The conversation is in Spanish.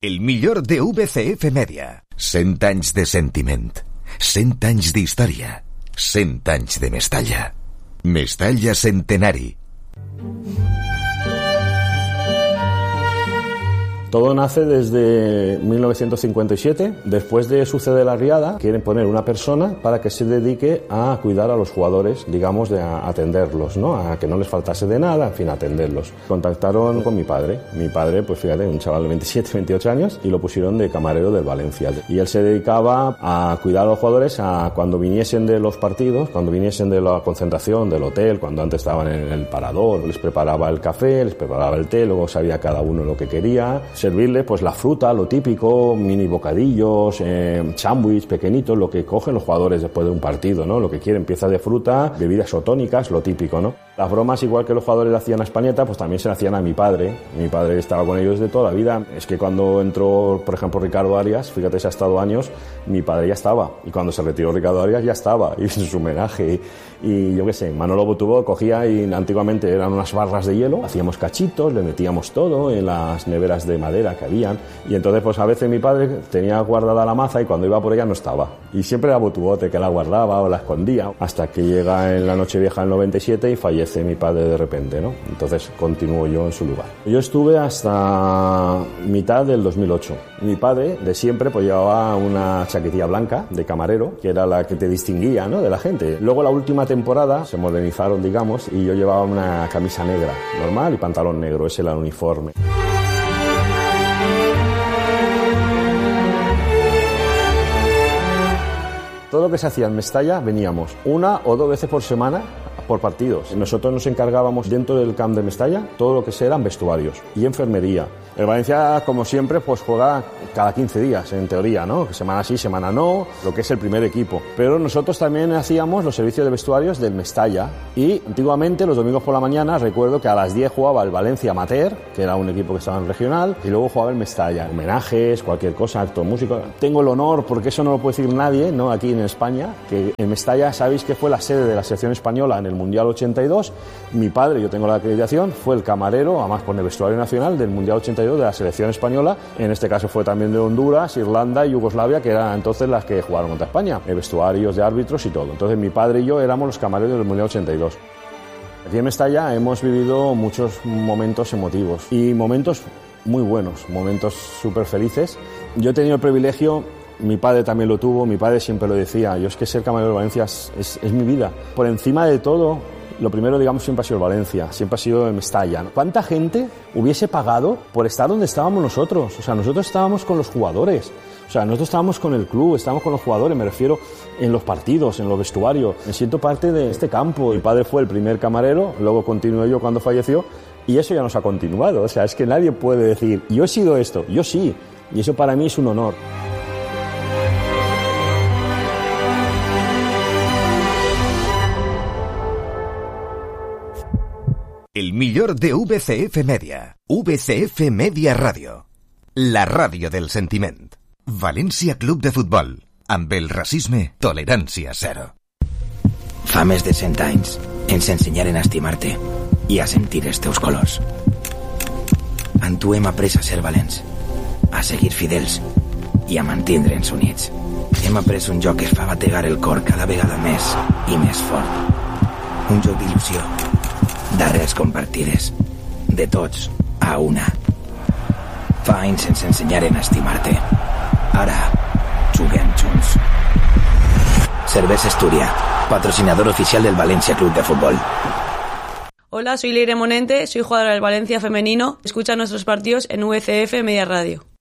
El millor de VCF Media. 100 anys de sentiment. 100 anys d'història. 100 anys de Mestalla. Mestalla Centenari. Todo nace desde 1957. Después de suceder la riada, quieren poner una persona para que se dedique a cuidar a los jugadores, digamos, de atenderlos, ¿no? A que no les faltase de nada, en fin, atenderlos. Contactaron con mi padre. Mi padre, pues fíjate, un chaval de 27, 28 años, y lo pusieron de camarero del Valencia. Y él se dedicaba a cuidar a los jugadores a cuando viniesen de los partidos, cuando viniesen de la concentración, del hotel, cuando antes estaban en el parador, les preparaba el café, les preparaba el té, luego sabía cada uno lo que quería. Servirle pues la fruta, lo típico, mini bocadillos, sándwich pequeñitos, lo que cogen los jugadores después de un partido, ¿no? Lo que quieren, piezas de fruta, bebidas isotónicas, lo típico, ¿no? Las bromas, igual que los jugadores le hacían a Españeta, pues también se le hacían a mi padre. Mi padre estaba con ellos de toda la vida. Es que cuando entró, por ejemplo, Ricardo Arias, fíjate, se ha estado años, mi padre ya estaba. Y cuando se retiró Ricardo Arias ya estaba, y en su homenaje. Y yo qué sé, Manolo Botubo cogía y antiguamente eran unas barras de hielo, hacíamos cachitos, le metíamos todo en las neveras de madera que habían. Y entonces, pues a veces mi padre tenía guardada la maza y cuando iba por ella no estaba. Y siempre era Botubote que la guardaba o la escondía. Hasta que llega en la Nochevieja del 97 y fallece mi padre de repente, ¿no? Entonces continúo yo en su lugar. Yo estuve hasta mitad del 2008. Mi padre, de siempre, pues llevaba una chaquetilla blanca de camarero, que era la que te distinguía, ¿no?, de la gente. Luego la última temporada se modernizaron, digamos, y yo llevaba una camisa negra normal y pantalón negro, ese era el uniforme. Todo lo que se hacía en Mestalla veníamos 1 o 2 veces por semana por partidos. Nosotros nos encargábamos dentro del camp de Mestalla todo lo que eran vestuarios y enfermería. El Valencia, como siempre, pues juega cada 15 días, en teoría, ¿no? Semana sí, semana no, lo que es el primer equipo. Pero nosotros también hacíamos los servicios de vestuarios del Mestalla. Y antiguamente, los domingos por la mañana, recuerdo que a las 10 jugaba el Valencia Amateur, que era un equipo que estaba en regional, y luego jugaba el Mestalla. Homenajes, cualquier cosa, acto músico. Tengo el honor, porque eso no lo puede decir nadie, ¿no?, aquí en España, que en Mestalla, sabéis que fue la sede de la selección española en el Mundial 82. Mi padre, yo tengo la acreditación, fue el camarero, además por el vestuario nacional del Mundial 82 de la selección española. En este caso fue también de Honduras, Irlanda y Yugoslavia, que eran entonces las que jugaron contra España, vestuarios de árbitros y todo. Entonces mi padre y yo éramos los camareros del Mundial 82. Aquí en Mestalla hemos vivido muchos momentos emotivos y momentos muy buenos, momentos súper felices. Yo he tenido el privilegio, mi padre también lo tuvo, mi padre siempre lo decía, yo es que ser camarero de Valencia es mi vida. Por encima de todo, lo primero, digamos, siempre ha sido el Valencia, siempre ha sido el Mestalla, ¿no? ¿Cuánta gente hubiese pagado por estar donde estábamos nosotros? O sea, nosotros estábamos con los jugadores, o sea, nosotros estábamos con el club, estábamos con los jugadores, me refiero en los partidos, en los vestuarios. Me siento parte de este campo. Mi padre fue el primer camarero, luego continué yo cuando falleció, y eso ya nos ha continuado. O sea, es que nadie puede decir, yo he sido esto, yo sí, y eso para mí es un honor. El millor de VCF Media. VCF Media Ràdio. La ràdio del sentiment. València Club de Futbol. Amb el racisme, tolerància zero. Fa més de 100 anys ens ensenyaren a estimar-te i a sentir els teus colors. En tu hem après a ser valents, a seguir fidels i a mantindre'ns units. Hem après un joc que fa bategar el cor cada vegada més i més fort. Un joc d'il·lusió, d'arrels compartides, de tots a una. Fa anys ens ensenyaren a estimar-te. Ara, juguem junts. Cervesa Asturias, patrocinador oficial del Valencia Club de Fútbol. Hola, soy Leire Monente, soy jugadora del Valencia femenino. Escucha nuestros partidos en VCF Media Radio.